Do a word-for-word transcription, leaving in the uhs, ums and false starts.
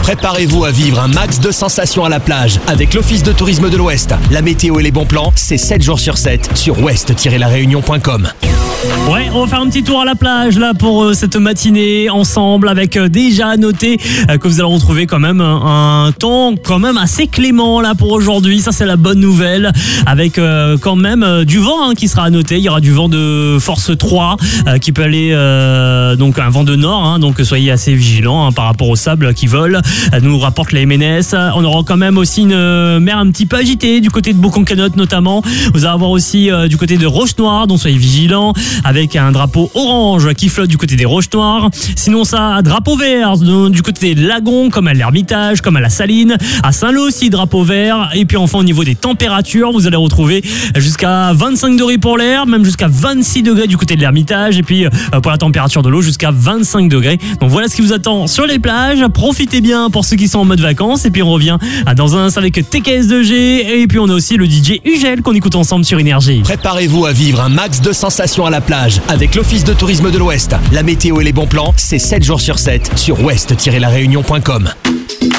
Préparez-vous à vivre un max de sensations à la plage avec l'Office de tourisme de l'Ouest. La météo et les bons plans, c'est sept jours sur sept sur ouest tiret la réunion point com. Ouais, on va faire un petit tour à la plage là pour euh, cette matinée ensemble avec euh, déjà à noter euh, que vous allez retrouver quand même un, un temps quand même assez clément là pour aujourd'hui. Ça c'est la bonne nouvelle avec euh, quand même euh, du vent hein, qui sera à noter. Il y aura du vent de force trois euh, qui peut aller euh, donc un vent de nord hein, donc soyez assez vigilants hein, par rapport au sable qui vole. Euh, nous rapporte la M N S. On aura quand même aussi une euh, mer un petit peu agitée du côté de Beaucon-Canotte notamment. Vous allez avoir aussi euh, du côté de Roche-Noire donc soyez vigilants. Avec un drapeau orange qui flotte du côté des Roches Noires. Sinon ça, drapeau vert du côté des lagons, comme à l'Ermitage, comme à la Saline. À Saint-Lô aussi, drapeau vert. Et puis enfin au niveau des températures, vous allez retrouver jusqu'à vingt-cinq degrés pour l'air, même jusqu'à vingt-six degrés du côté de l'Ermitage. Et puis pour la température de l'eau, jusqu'à vingt-cinq degrés. Donc voilà ce qui vous attend sur les plages. Profitez bien pour ceux qui sont en mode vacances. Et puis on revient dans un instant avec T K S deux G. Et puis on a aussi le D J Ugel qu'on écoute ensemble sur Énergie. Préparez-vous à vivre un max de sensations à la plage avec l'Office de tourisme de l'Ouest. La météo et les bons plans, c'est sept jours sur sept sur ouest tiret la réunion point com.